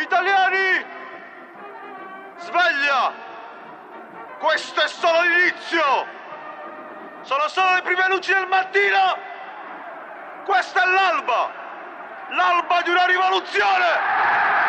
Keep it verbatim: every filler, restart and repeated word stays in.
Italiani, sveglia! Questo è solo l'inizio! Sono solo le prime luci del mattino! Questa è l'alba! L'alba di una rivoluzione!